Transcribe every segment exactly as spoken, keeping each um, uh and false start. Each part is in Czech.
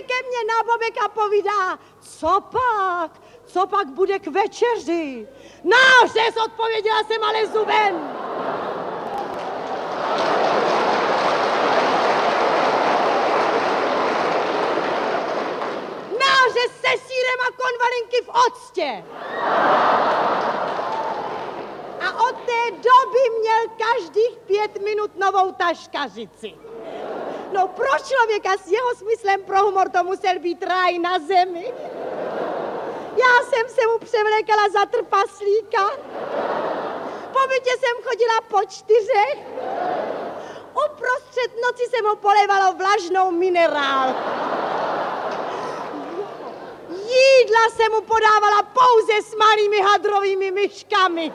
ke mně na bobek a povídá, co pak, co pak bude k večeři. Nářez, odpověděla jsem, ale zubem. Nářez se sýrem a konvalinky v octě. A od té doby měl každých pět minut novou taškařici. No pro člověka s jeho smyslem pro humor to musel být ráj na zemi. Já jsem se mu převlékala za trpaslíka. Po bytě jsem chodila po čtyřech. Uprostřed noci jsem ho polévala vlažnou minerálku. Jídla jsem mu podávala pouze s malými hadrovými myškami.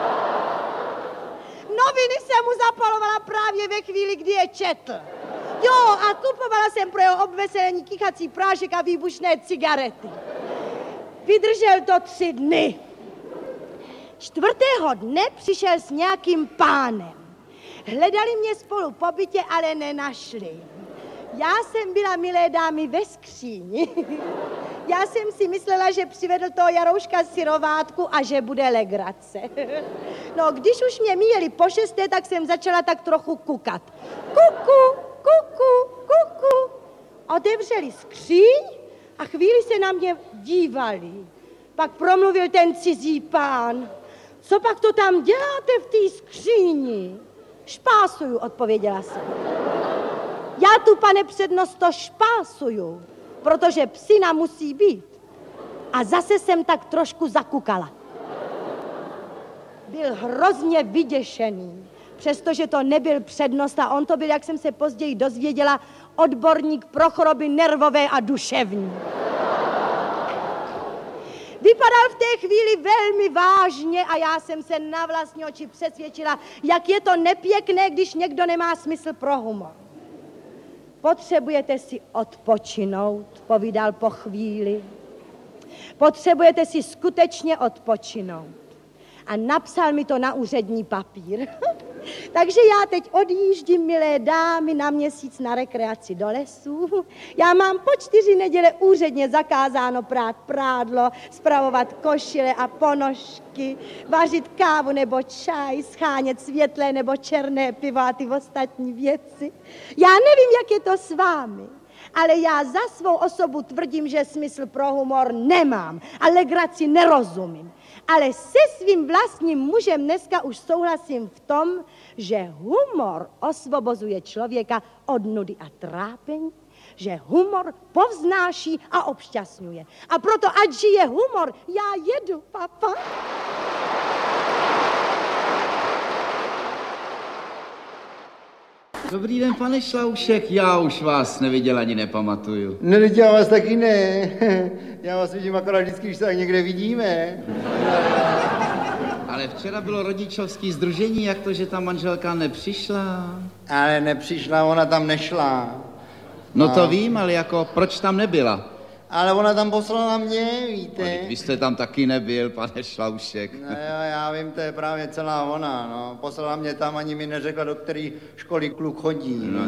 Noviny jsem mu zapalovala právě ve chvíli, kdy je četl. Jo, a kupovala jsem pro jeho obveselení kichací prášek a výbušné cigarety. Vydržel to tři dny. Čtvrtého dne přišel s nějakým pánem. Hledali mě spolu po bytě, ale nenašli. Já jsem byla, milé dámy, ve skříni. Já jsem si myslela, že přivedl toho Jarouška syrovátku a že bude legrace. No, když už mě míjeli po šesté, tak jsem začala tak trochu kukat. Kuku, kuku, kuku. Otevřeli skříň a chvíli se na mě dívali. Pak promluvil ten cizí pán. Co pak to tam děláte v té skříni? Špásuju, odpověděla jsem. Já tu, pane přednosto, špásuju, protože psina musí být. A zase jsem tak trošku zakukala. Byl hrozně vyděšený, přestože to nebyl přednosta, on to byl, jak jsem se později dozvěděla, odborník pro choroby nervové a duševní. Vypadal v té chvíli velmi vážně a já jsem se na vlastní oči přesvědčila, jak je to nepěkné, když někdo nemá smysl pro humor. Potřebujete si odpočinout, povídal po chvíli. Potřebujete si skutečně odpočinout. A napsal mi to na úřední papír. Takže já teď odjíždím, milé dámy, na měsíc na rekreaci do lesů. Já mám po čtyři neděle úředně zakázáno prát prádlo, spravovat košile a ponožky, vařit kávu nebo čaj, schánět světlé nebo černé pivo a ty ostatní věci. Já nevím, jak je to s vámi, ale já za svou osobu tvrdím, že smysl pro humor nemám a legraci nerozumím. Ale se svým vlastním mužem dneska už souhlasím v tom, že humor osvobozuje člověka od nudy a trápení, že humor povznáší a obšťastňuje. A proto, ať žije humor, já jedu, papa. Dobrý den, pane Šlaušek, já už vás neviděl ani nepamatuju. No, já vás taky ne. Já vás vidím akorát vždycky, když se tak někde vidíme. Ale včera bylo rodičovský sdružení, jak to, že ta manželka nepřišla? Ale nepřišla, ona tam nešla. No to vím, ale jako, proč tam nebyla? Ale ona tam poslala mě, víte. No, vy jste tam taky nebyl, pane Šlaušek. No jo, já vím, to je právě celá ona, no. Poslala mě tam, ani mi neřekla, do který školy kluk chodí. No.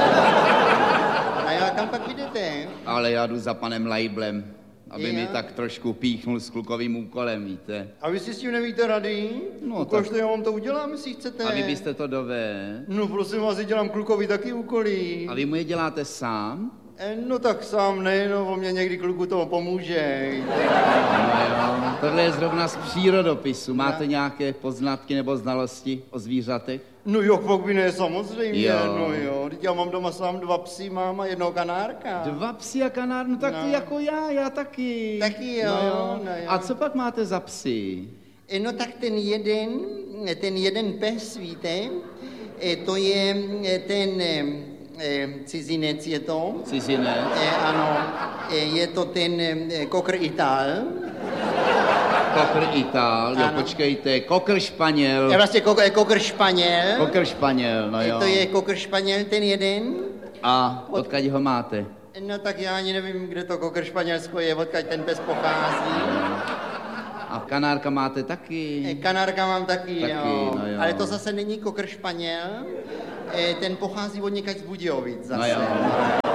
A já kam pak jdete? Ale já jdu za panem Lajblem, aby je. mi tak trošku píchnul s klukovým úkolem, víte. A vy si s tím nevíte rady? No Ukož tak. to já vám to udělám, jestli chcete. A vy byste to doved? No prosím vás, dělám klukovi taky úkoly. A vy mu je děláte sám? No tak sám ne, no o mě někdy kluku toho pomůže. No jo, tohle je zrovna z přírodopisu. Máte nějaké poznatky nebo znalosti o zvířatech? No jo, pak by ne, samozřejmě, Jo. no jo. Teď já mám doma sám dva psy, mám a jednoho kanárka. Dva psy a kanár, no tak No. to jako já, já taky. Taky jo, no jo. no jo. A co pak máte za psy? E, No tak ten jeden, ten jeden pes, víte, e, to je e, ten e, e, cizinec je to. Cizinec? E, ano, e, je to ten e, kokr Ital. Kokr Itál, jo, Ano. počkejte, kokr Španěl. Je vlastně kokr, kokr Španěl. Kokr Španěl, no E, jo. to je kokr Španěl, ten jeden. A odkud ho máte? No tak já ani nevím, kde to kokr Španělsko je, odkud ten pes pochází. A kanárka máte taky? E, Kanárka mám taky, Taky, jo. no jo. Ale to zase není kokr Španěl, e, ten pochází od někaď z Budějovic zase. No jo.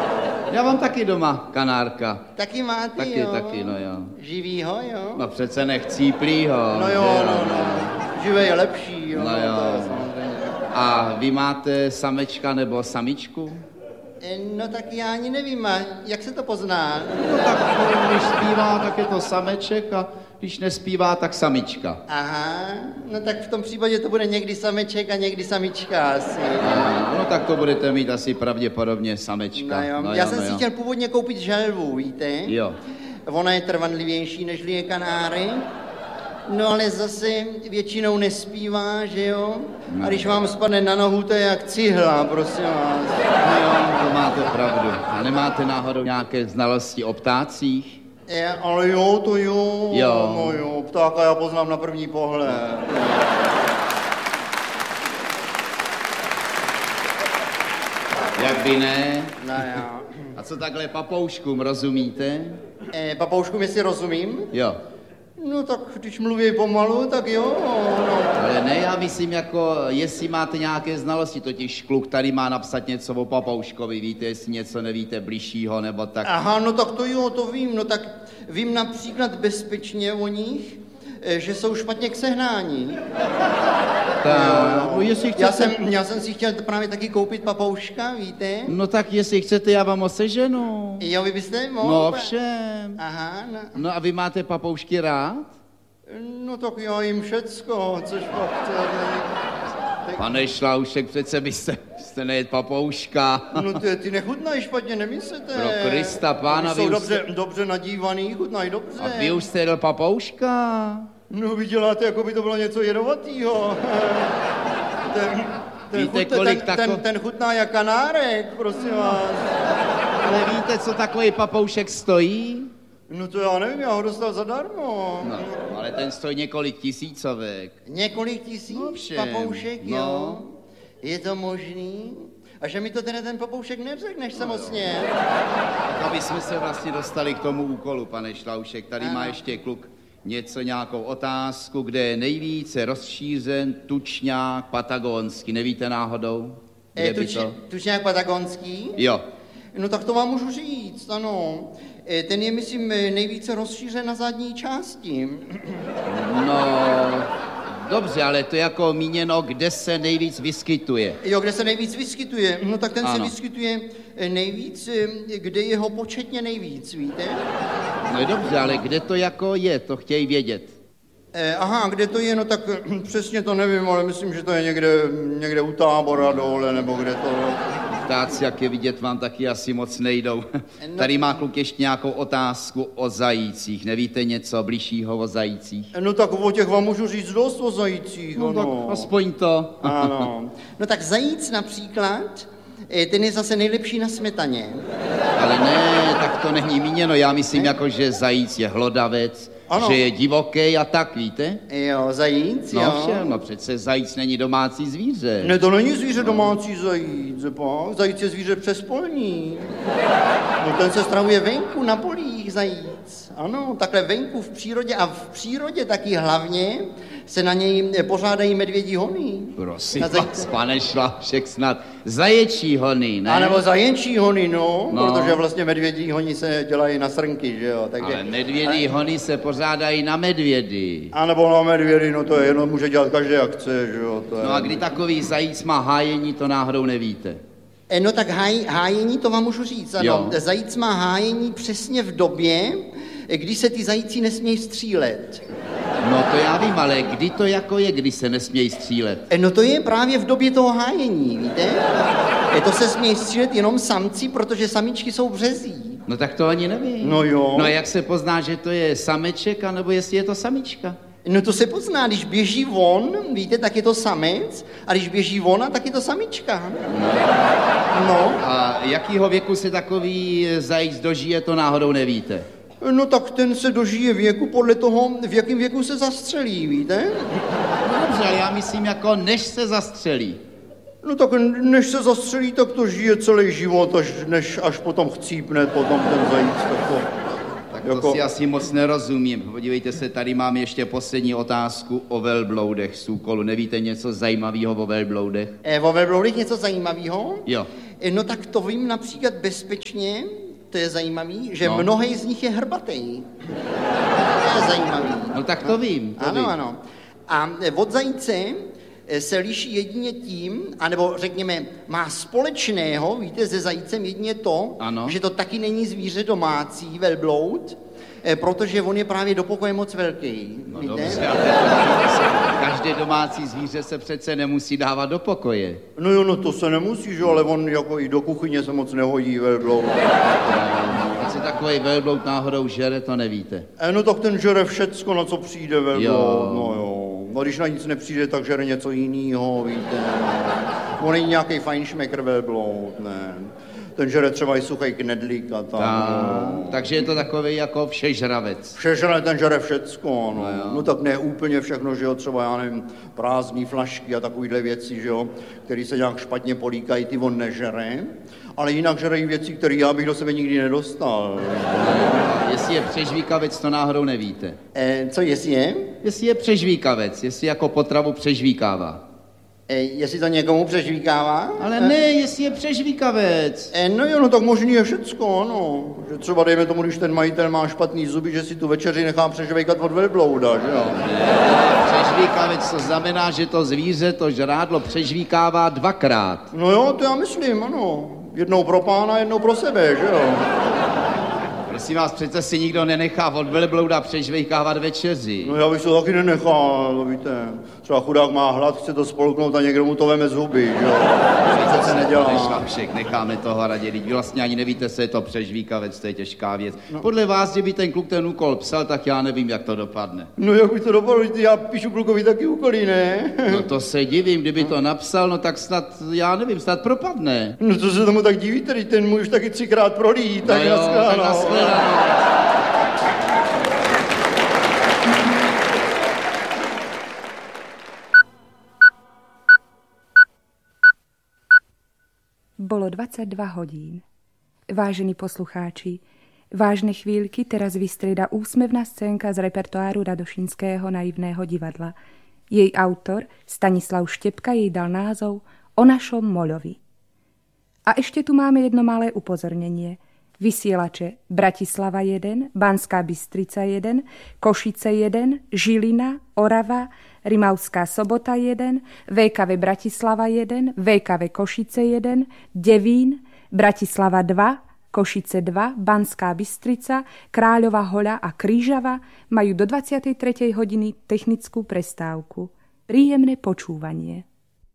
Já mám taky doma kanárka. Taky máte, Taky, jo? taky, no jo. Živýho, jo? No přece nechcíplýho. No jo, že no, no. Živý je lepší, jo? No to jo. je samozřejmě. A vy máte samečka nebo samičku? E, No tak já ani nevím, a jak se to pozná? No tak když zpívá, tak je to sameček a když nespívá, tak samička. Aha, no tak v tom případě to bude někdy sameček a někdy samička asi. No tak to budete mít asi pravděpodobně samečka. No jo. No Já jo, jsem no si jo. chtěl původně koupit želvu, víte? Jo. Ona je trvanlivější, než je kanáry. No ale zase většinou nespívá, že jo? A když vám spadne na nohu, to je jak cihla, prosím vás. No jo, to máte pravdu. A nemáte náhodou nějaké znalosti o ptácích? Je, ale jo, to jo. Jo. No jo, ptáka já poznám na první pohled. Jak by ne? No jo. A co takhle papouškům, rozumíte? E, papouškům, jestli rozumím? Jo. No tak když mluví pomalu, tak jo. No. Ale ne, já myslím jako, jestli máte nějaké znalosti, totiž kluk tady má napsat něco o papouškovi, víte, jestli něco nevíte bližšího, nebo tak. Aha, no tak to jo, to vím. No tak vím například bezpečně o nich, e, že jsou špatně k sehnání. Tak, no, jestli chcete... Já jsem, já jsem si chtěl právě taky koupit papouška, víte? No tak jestli chcete, já vám ho seženu. Jo, vy byste mohl? No všem. Aha, no. No a vy máte papoušky rád? No tak já jim všecko, což pak... Pane Šlaušek, přece byste, byste nejet papouška. No ty, ty nechutnají špatně, nemyslíte? Pro Krista pána, Oni jsou vy už dobře, jste- dobře nadívaný, chutnají dobře. A vy už jste jedl papouška? No vy děláte, jako by to bylo něco jedovatýho. ten, ten, Víte, chutne, kolik ten, tako- ten, ten chutná jak kanárek, prosím vás. Ale víte, co takový papoušek stojí? No to já nevím, já ho dostal zadarmo. No, ale ten stojí několik tisícovek. Několik tisíc No všem, papoušek, no. jo? Je to možný? A že mi to teda ten papoušek neřekneš samotně. Aby jsme se vlastně dostali k tomu úkolu, pane Šlaušek. Tady má Ano. ještě kluk něco, nějakou otázku, kde je nejvíce rozšířen tučňák patagonský. Nevíte náhodou? Kde E, by tuč, to? tučňák patagonský? Jo. No tak to vám můžu říct, ano. E, ten je, myslím, nejvíce rozšířen na zadní části. No, dobře, ale to je jako míněno, kde se nejvíc vyskytuje. Jo, kde se nejvíc vyskytuje? No tak ten se Ano. vyskytuje eh, nejvíc, eh, kde je ho početně nejvíc, víte? No je dobře, ale kde to jako je, to chtějí vědět. Eh, aha, kde to je, no tak eh, přesně to nevím, ale myslím, že to je někde, někde u Tábora dole, nebo kde to... Ptáci, jak je vidět, vám taky asi moc nejdou. No- Tady má kluk ještě nějakou otázku o zajících. Nevíte něco bližšího o zajících? No tak o těch vám můžu říct dost o zajících, No ano. tak aspoň to. Ano. No tak zajíc například, eh, ten je zase nejlepší na smetaně. Ale ne, tak to není míněno. Já myslím, jako, že zajíc je hlodavec, Ano. že je divoký a tak, víte? Jo, zajíc, No jo. všem, no přece zajíc není domácí zvíře. Ne, to není zvíře domácí zajíc, pak. Zajíc je zvíře přespolní. No ten se stravuje venku, na polích zajíc. Ano, takhle venku v přírodě a v přírodě taky hlavně se na něj pořádají medvědí hony. Prosím Na vás, zajíce. pane Šlaušek, snad zaječí hony, ne? A nebo zajenčí hony, no, No. protože vlastně medvědí hony se dělají na srnky, že jo, takže... Ale medvědí hony se pořádají na medvědy. A nebo na medvědy, no to je jedno, může dělat každý jak chce, že jo, to je... No a kdy takový zajíc má hájení, to náhodou nevíte. E, No tak háj, hájení, to vám můžu říct, ano. Jo. Zajíc má hájení přesně v době, kdy se ty zajíci nesmějí střílet. No to já vím, ale kdy to jako je, kdy se nesmějí střílet? E, No to je právě v době toho hájení, víte? E, To se smějí střílet jenom samci, protože samičky jsou březí. No tak to ani nevím. No jo. No a jak se pozná, že to je sameček, anebo jestli je to samička? No to se pozná, když běží von, víte, tak je to samec, a když běží ona, tak je to samička. No, A jakýho věku se takový zajíc dožije, to náhodou nevíte? no tak ten se dožije věku podle toho, v jakém věku se zastřelí, víte? No dobře, ale já myslím jako než se zastřelí. No tak než se zastřelí, tak to žije celý život, až, než až potom chcípne potom ten zajíc. Tak to, Tak to jako... si asi moc nerozumím. Podívejte se, tady mám ještě poslední otázku o velbloudech z úkolu. Nevíte něco zajímavého o velbloudech? E, o velbloudech něco zajímavého? Jo. No tak to vím například bezpečně, to je zajímavý, že no. mnohý z nich je hrbatej. To je zajímavý. No tak to vím, to ano, vím. ano. A od zajíce se liší jedině tím, anebo řekněme, má společného, víte, se zajícem jedině to, ano. že to taky není zvíře domácí, velbloud, protože on je právě do pokoje moc velký. No víte? dobře, ale každé domácí zvíře se přece nemusí dávat do pokoje. No jo, no to se nemusí, že, ale on jako i do kuchyně se moc nehodí velbloud. A co takový velbloud náhodou žere, to nevíte. E, no tak ten žere všecko, na co přijde velbloud, Jo. no jo. No když na nic nepřijde, tak žere něco jinýho, víte. On není nějaký fajnšmekr velbloud, ne. Ten žere třeba i suchý knedlík a tak. Ta, takže je to takový jako všežravec. Všežere, ten žere všecko, no. No, no tak ne úplně všechno, že jo, třeba, já nevím, prázdný flašky a takovýhle věci, že jo, který se nějak špatně políkají, ty on nežere, ale jinak žere i věci, které já bych do sebe nikdy nedostal. Jestli je přežvíkavec, to náhodou nevíte. E, co jestli je? Jestli je přežvíkavec, jestli jako potravu přežvíkává. E, jestli to někomu přežvíkává? Ale ne, jestli je přežvíkavec. E, no jo, no tak možný je všecko, ano. Že třeba dejme tomu, když ten majitel má špatný zuby, že si tu večeři nechá přežvejkat od velblouda, že jo? Přežvíkavec, to znamená, že to zvíře, to žrádlo přežvíkává dvakrát. No jo, to já myslím, ano. Jednou pro pána, jednou pro sebe, že jo? Prosím vás, přece si nikdo nenechá od velblouda přežvíkávat večeři. No já bych to taky nenechal, víte. Třeba chudák má hlad, chce to spolknout a někdo mu to veme z huby, že jo? To přece nedělá. Nešlapšek, necháme toho radě, vy vlastně ani nevíte, co je to přežvíkavec, to je těžká věc. No. Podle vás, kdyby ten kluk ten úkol psal, tak já nevím, jak to dopadne. No jak by to dopadlo, já píšu klukovi taky úkoly, ne? No to se divím, kdyby to napsal, no tak snad, já nevím, snad propadne. No to se tomu tak divíte, teď ten můj už taky třikrát prolí, tak no jo, tak nashledanou. Bolo dvadsaťdva hodín. Vážení poslucháči, vážne chvíľky teraz vystrieda úsmevná scénka z repertoáru Radošinského naivného divadla. Jej autor, Stanislav Štepka, jej dal názov O našom Moľovi. A ešte tu máme jedno malé upozornenie. Vysielače Bratislava jeden, Banská Bystrica jeden, Košice jeden, Žilina, Orava, Rimavská Sobota jeden, vé ká vé Bratislava jeden, vé ká vé Košice jeden, Devín, Bratislava dva, Košice dva, Banská Bystrica, Kráľova Hoľa a Krížava majú do dvadsiatej tretej hodiny technickú prestávku. Príjemné počúvanie.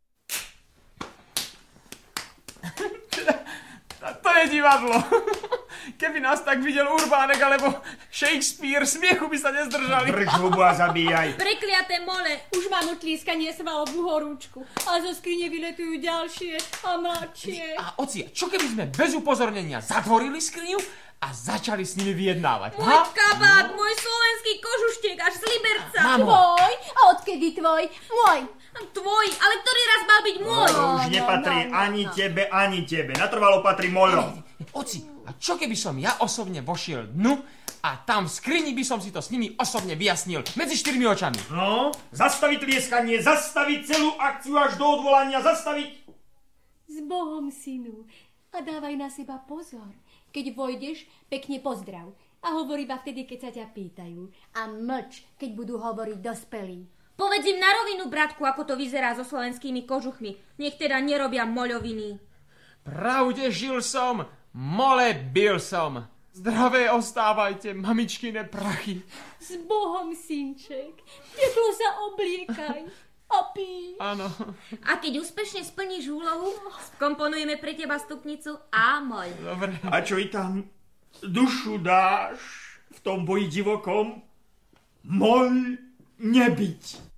To je divadlo. Keby nás tak videl Urbánek alebo Shakespeare, smiechu by sa nezdržali. Drž hubu a zabíjaj. Prekliaté mole, už mám utlískanie svalobú horúčku. A zo skrine vyletujú ďalšie a mladšie. A oci, čo keby sme bez upozornenia zatvorili skriňu a začali s nimi vyjednávať? Môj kabát, no? Môj slovenský kožuštek až z Liberca. Mamo. Tvoj? A odkedy tvoj? Môj. Tvoj, ale ktorý raz mal byť môj? No, už nepatrí no, no, no, ani no. tebe, ani tebe. Natrvalo patrí Moľo. Oci, a čo keby som ja osobne vošiel dnu a tam v skrini by som si to s nimi osobne vyjasnil medzi štyrmi očami? No, zastaviť tlieskanie, zastaviť celú akciu až do odvolania, zastaviť. S Bohom, synu. A dávaj na seba pozor. Keď vojdeš, pekne pozdrav. A hovor iba vtedy, keď sa ťa pýtajú. A mlč, keď budú hovoriť dospelí. Povedz im na rovinu, bratku, ako to vyzerá so slovenskými kožuchmi. Nech teda nerobia moľoviny. Pravde žil som, mole bil som. Zdravé ostávajte, mamičkine prachy. S Bohom, synček. Teplo sa obliekaj. A pí. Áno. A keď úspešne splníš úlohu, skomponujeme pre teba stupnicu A moľ. Dobre. A čo i tam dušu dáš v tom boji divokom? Moľ nebyť.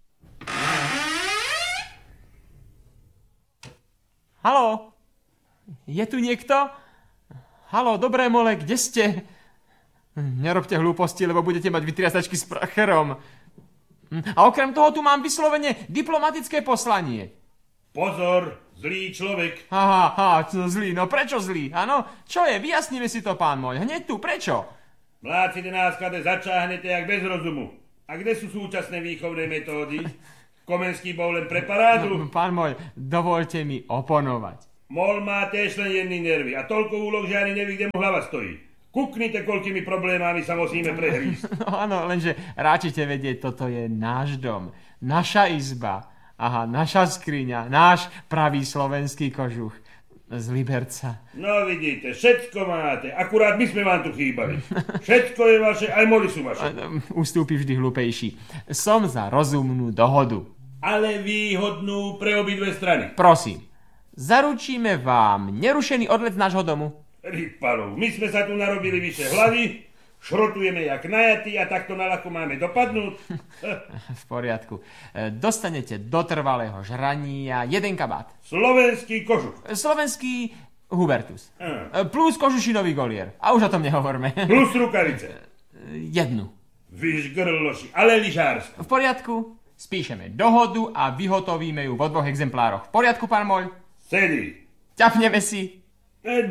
Haló? Je tu niekto? Haló, dobré mole, kde ste? Nerobte hlúposti, lebo budete mať vytriasačky s pracherom. A okrem toho tu mám vyslovene diplomatické poslanie. Pozor, zlý človek. Aha, aha, zlý, no prečo zlý? Áno, čo je? Vyjasníme si to, pán môj. Hneď tu, prečo? Mláci nás kade začáhnete jak bez rozumu. A kde sú súčasné výchovné metódy? Komenský bol len pre parádu. No, pán môj, dovolte mi oponovať. Mol má tiež len jedný nervy a toľko úloh, že ani neví, kde mu hlava stojí. Kuknite, koľkými problémami sa musíme prehrísť. No áno, lenže ráčite vedieť, toto je náš dom, naša izba, aha, naša skriňa, náš pravý slovenský kožuch z Liberca. No vidíte, všetko máte, akurát my sme vám tu chýbali. Všetko je vaše, aj moly sú vaše. Ustúpi vždy hlúpejší. Som za rozumnú dohodu. Ale výhodnú pre obidve strany. Prosím, zaručíme vám nerušený odlet z nášho domu. Rypalov, my sme sa tu narobili vyše hlavy, šrotujeme jak najatí a takto naľako máme dopadnúť. V poriadku. Dostanete do trvalého žrania jeden kabát. Slovenský kožuch. Slovenský Hubertus. A. Plus kožušinový golier. A už o tom nehovorme. Plus rukavice. Jednu. Vyš grloši, ale lyžársku. V poriadku. Spíšeme dohodu a vyhotovíme ju vo dvoch exemplároch. V poriadku, pán Moľ? Sedí. Ťapneme si. Veď